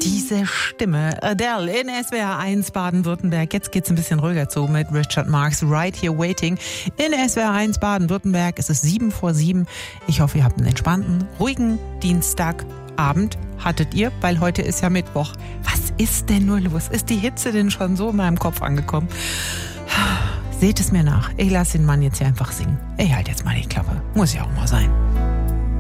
Diese Stimme, Adele in SWR 1 Baden-Württemberg. Jetzt geht's ein bisschen ruhiger zu mit Richard Marx, Right Here Waiting. In SWR 1 Baden-Württemberg ist es 7:07. Ich hoffe, ihr habt einen entspannten, ruhigen Dienstagabend. Hattet ihr, weil heute ist ja Mittwoch. Was ist denn nur los? Ist die Hitze denn schon so in meinem Kopf angekommen? Seht es mir nach. Ich lasse den Mann jetzt hier einfach singen. Ich halte jetzt mal die Klappe. Muss ja auch mal sein.